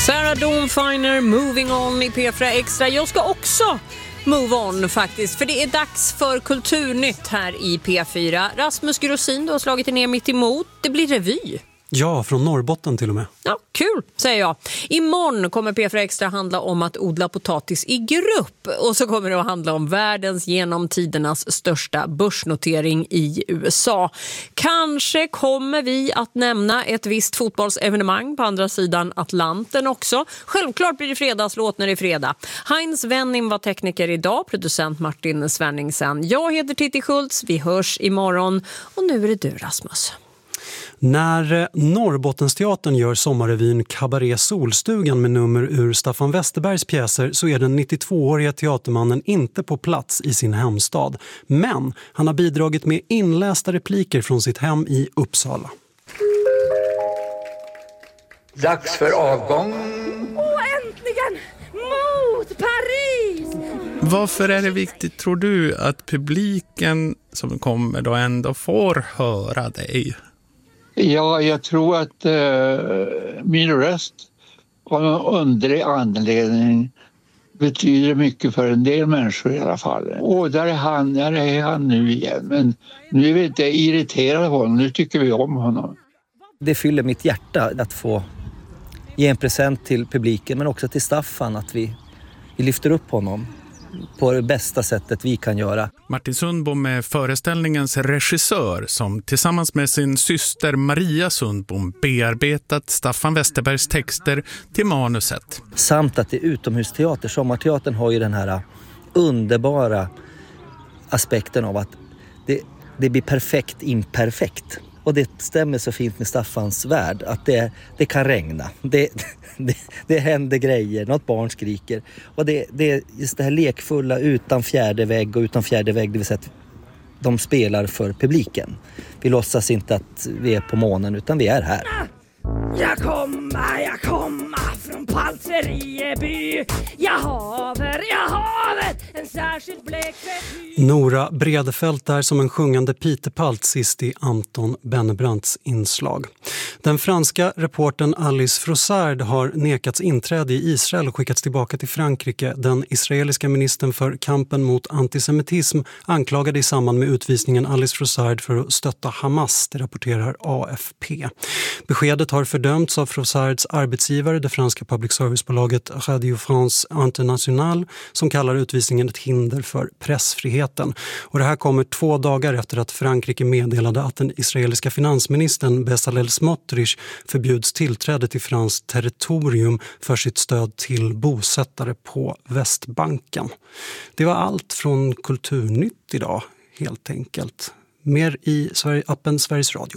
Sarah Dawn Finer, Moving On i P4 Extra. Jag ska också move on faktiskt, för det är dags för Kulturnytt här i P4. Rasmus Grossin, du har slagit ner mitt emot. Det blir revy. Ja, från Norrbotten till och med. Ja, kul, säger jag. Imorgon kommer P4 Extra handla om att odla potatis i grupp. Och så kommer det att handla om världens genom tidernas största börsnotering i USA. Kanske kommer vi att nämna ett visst fotbollsevenemang på andra sidan Atlanten också. Självklart blir det fredagslåt när det är fredag. Heinz Wenning var tekniker idag, producent Martin Svenningsen. Jag heter Titti Schultz, vi hörs imorgon. Och nu är det du, Rasmus. När Norrbottensteatern gör sommarrevyn Kabaré Solstugan med nummer ur Staffan Westerbergs pjäser så är den 92-åriga teatermannen inte på plats i sin hemstad. Men han har bidragit med inlästa repliker från sitt hem i Uppsala. Dags för avgång. Äntligen! Mot Paris! Varför är det viktigt, tror du, att publiken som kommer då ändå får höra dig? Ja, jag tror att min röst av någon underlig anledning betyder mycket för en del människor i alla fall. Och där är han nu igen. Men nu är vi inte irriterade på honom, nu tycker vi om honom. Det fyller mitt hjärta att få ge en present till publiken, men också till Staffan, att vi lyfter upp honom på det bästa sättet vi kan göra. Martin Sundbom är föreställningens regissör som tillsammans med sin syster Maria Sundbom bearbetat Staffan Westerbergs texter till manuset. Samt att det är utomhusteater. Sommarteatern har ju den här underbara aspekten av att det blir perfekt imperfekt. Och det stämmer så fint med Staffans värld att det kan regna. Det händer grejer, något barn skriker. Och det är just det här lekfulla utan fjärde vägg, och utan fjärde vägg, det vill säga att de spelar för publiken. Vi låtsas inte att vi är på månen, utan vi är här. Jag kommer från Palterieby. Jag haver en särskild blekfett. Nora Bredefält är som en sjungande Pitepalt sist i Anton Bennebrandts inslag. Den franska reportern Alice Frossard har nekats inträde i Israel och skickats tillbaka till Frankrike. Den israeliska ministern för kampen mot antisemitism anklagade i samband med utvisningen Alice Frossard för att stötta Hamas, det rapporterar AFP. Beskedet har fördömts av Frossards arbetsgivare, det franska public service-bolaget Radio France International, som kallar utvisningen ett hinder för pressfriheten. Och det här kommer 2 dagar efter att Frankrike meddelade att den israeliska finansministern Bezalel Smotrich förbjuds tillträde till franskt territorium för sitt stöd till bosättare på Västbanken. Det var allt från Kulturnytt idag, helt enkelt. Mer i appen Sveriges Radio.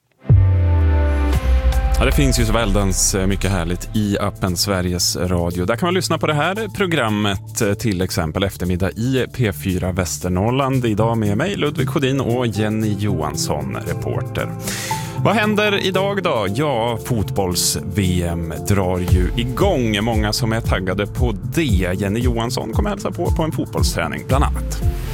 Ja, det finns ju så väldans mycket härligt i appen Sveriges Radio. Där kan man lyssna på det här programmet till exempel eftermiddag i P4 Västernorrland. Idag med mig Ludvig Sjödin och Jenny Johansson, reporter. Vad händer idag då? Ja, fotbolls-VM drar ju igång. Många som är taggade på det. Jenny Johansson kommer hälsa på en fotbollsträning bland annat.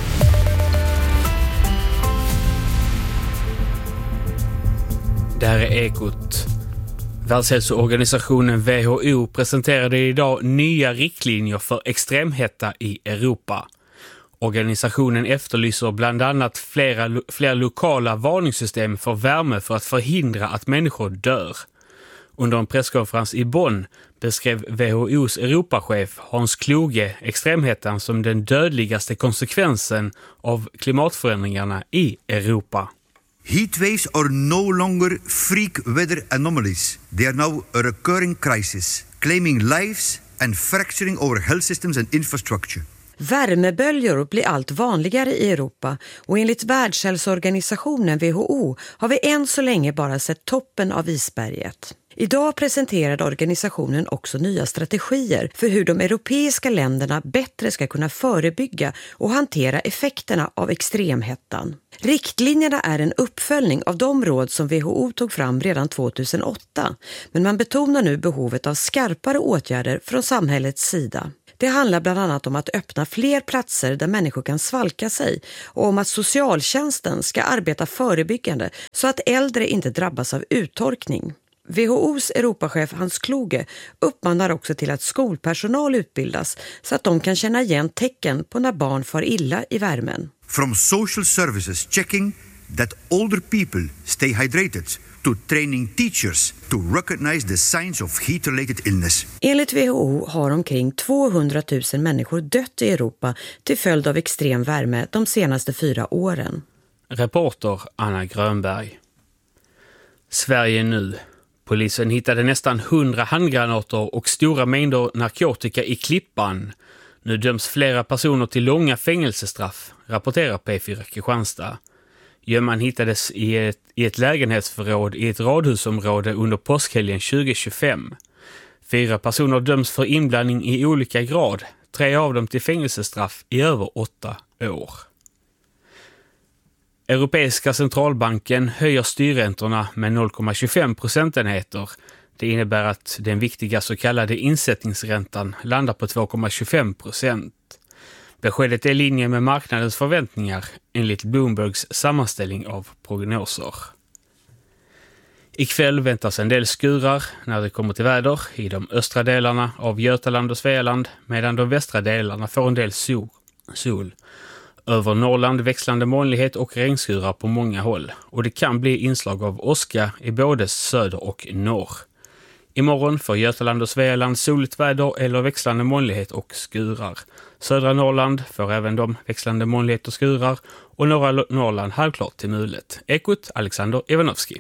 Det här är Ekot. Världshälsoorganisationen WHO presenterade idag nya riktlinjer för extremhetta i Europa. Organisationen efterlyser bland annat flera lokala varningssystem för värme för att förhindra att människor dör. Under en presskonferens i Bonn beskrev WHO:s Europachef Hans Kluge extremhettan som den dödligaste konsekvensen av klimatförändringarna i Europa. Heatwaves are no longer freak weather anomalies. They are now a recurring crisis, claiming lives and fracturing our health systems and infrastructure. Värmeböljor blir allt vanligare i Europa och enligt Världshälsoorganisationen WHO har vi än så länge bara sett toppen av isberget. Idag presenterade organisationen också nya strategier för hur de europeiska länderna bättre ska kunna förebygga och hantera effekterna av extremhettan. Riktlinjerna är en uppföljning av de råd som WHO tog fram redan 2008, men man betonar nu behovet av skarpare åtgärder från samhällets sida. Det handlar bland annat om att öppna fler platser där människor kan svalka sig och om att socialtjänsten ska arbeta förebyggande så att äldre inte drabbas av uttorkning. WHO:s Europachef Hans Kluge uppmanar också till att skolpersonal utbildas så att de kan känna igen tecken på när barn far illa i värmen. From social services checking that older people stay hydrated to training teachers to recognize the signs of heat-related illness. Enligt WHO har omkring 200 000 människor dött i Europa till följd av extrem värme de senaste 4 åren. Reporter Anna Grönberg. Sverige nu. Polisen hittade nästan 100 handgranater och stora mängder narkotika i Klippan. Nu döms flera personer till långa fängelsestraff, rapporterar P4 Kristianstad. Gömman hittades i ett lägenhetsförråd i ett radhusområde under påskhelgen 2025. 4 personer döms för inblandning i olika grad, 3 av dem till fängelsestraff i över 8 år. Europeiska centralbanken höjer styrräntorna med 0,25 procentenheter. Det innebär att den viktiga så kallade insättningsräntan landar på 2,25%. Beskedet är i linje med marknadens förväntningar enligt Bloombergs sammanställning av prognoser. Ikväll väntas en del skurar när det kommer till väder i de östra delarna av Götaland och Svealand, medan de västra delarna får en del sol. Över Norrland växlande molnighet och regnskurar på många håll, och det kan bli inslag av åska i både söder och norr. Imorgon får Götaland och Svealand soligt väder eller växlande molnighet och skurar. Södra Norrland får även de växlande molnighet och skurar, och norra Norrland halvklart till mulet. Ekot Alexander Ivanovski.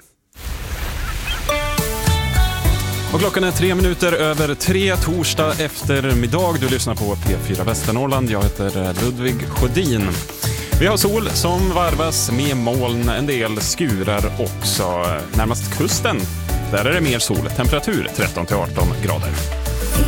Och klockan är 3 minuter över 3 torsdag eftermiddag. Du lyssnar på P4 Västernorrland. Jag heter Ludvig Sjödin. Vi har sol som varvas med moln, en del skurar också. Närmast kusten, där är det mer sol. Temperatur 13-18 grader.